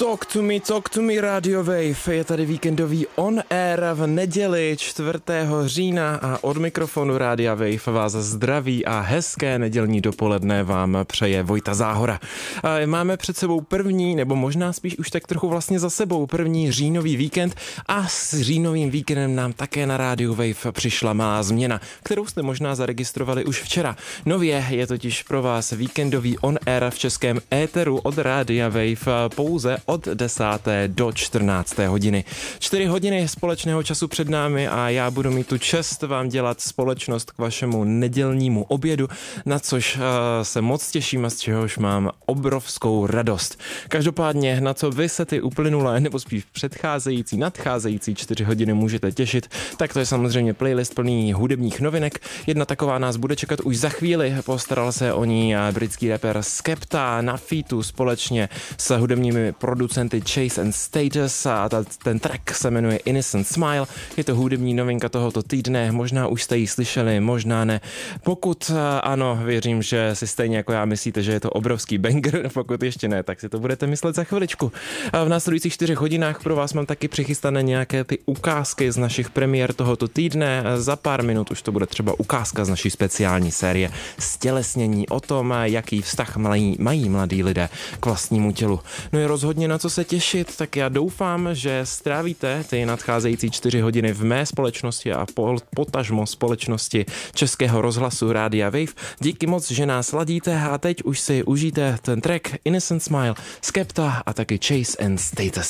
Talk to me, Radio Wave. Je tady víkendový on air v neděli 4. října a od mikrofonu Rádia Wave vás zdraví a hezké nedělní dopoledne vám přeje Vojta Záhora. Máme před sebou první, nebo možná spíš už tak trochu vlastně za sebou, první říjnový víkend a s říjnovým víkendem nám také na Rádiu Wave přišla malá změna, kterou jste možná zaregistrovali už včera. Nově je totiž pro vás víkendový on air v českém éteru od Rádia Wave pouze od 10. do 14. hodiny. 4 hodiny společného času před námi a já budu mít tu čest vám dělat společnost k vašemu nedělnímu obědu, na což se moc těším a z čehož mám obrovskou radost. Každopádně, na co vy se ty uplynulé nebo spíš předcházející, nadcházející 4 hodiny můžete těšit, tak to je samozřejmě playlist plný hudebních novinek. Jedna taková nás bude čekat už za chvíli. Postaral se o ní britský rapper Skepta na featu společně s hudebními producenty Chase and Status a ten track se jmenuje Innocent Smile. Je to hudební novinka tohoto týdne, možná už jste ji slyšeli, možná ne. Pokud ano, věřím, že si stejně jako já myslíte, že je to obrovský banger, pokud ještě ne, tak si to budete myslet za chviličku. A v následujících 4 hodinách pro vás mám taky přichystané nějaké ty ukázky z našich premiér tohoto týdne. Za pár minut už to bude třeba ukázka z naší speciální série Stělesnění o tom, jaký vztah mají mladí lidé k vlastnímu tělu. No je rozhodně na co se těšit, tak já doufám, že strávíte ty nadcházející 4 hodiny v mé společnosti a potažmo společnosti Českého rozhlasu Rádia Wave. Díky moc, že nás ladíte a teď už si užijte ten track Innocent Smile, Skepta a taky Chase and Status.